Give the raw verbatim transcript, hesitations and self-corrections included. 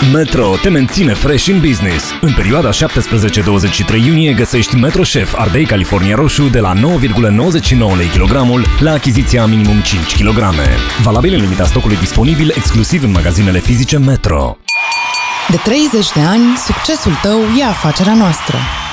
Metro te menține fresh in business. În perioada șaptesprezece douăzeci și trei iunie găsești Metro Chef Ardei California Roșu de la nouă virgulă nouăzeci și nouă lei kilogramul la achiziția minimum cinci kilograme. Valabil în limita stocului disponibil exclusiv în magazinele fizice Metro. De treizeci de ani, succesul tău e afacerea noastră.